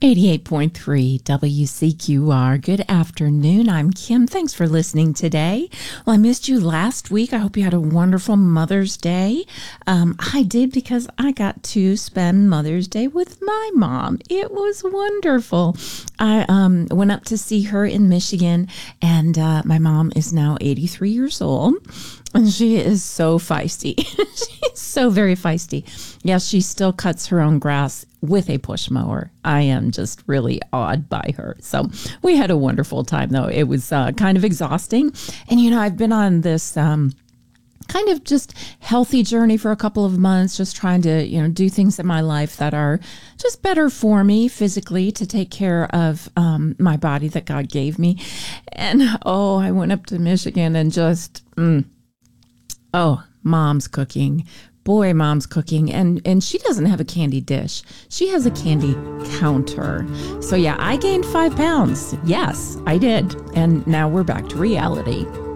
88.3 WCQR. Good afternoon. I'm Kim. Thanks for listening today. Well, I missed you last week. I hope you had a wonderful Mother's Day. I did, because I got to spend Mother's Day with my mom. It was wonderful. I went up to see her in Michigan, and my mom is now 83 years old. And she is so feisty. She's so very feisty. Yes, she still cuts her own grass with a push mower. I am just really awed by her. So we had a wonderful time, though. It was kind of exhausting. And, I've been on this kind of just healthy journey for a couple of months, just trying to, do things in my life that are just better for me physically, to take care of my body that God gave me. And, I went up to Michigan and just... Mom's cooking. Boy, Mom's cooking. And she doesn't have a candy dish. She has a candy counter. So yeah, I gained 5 pounds. Yes, I did. And now we're back to reality.